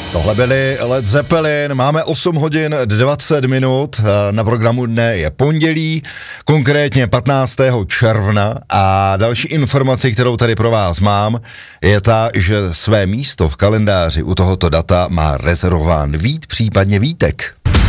Tohle byli Led Zeppelin, máme 8 hodin 20 minut, na programu dne je pondělí, konkrétně 15. června a další informace, kterou tady pro vás mám, je ta, že své místo v kalendáři u tohoto data má rezervován Vít, případně Vítek.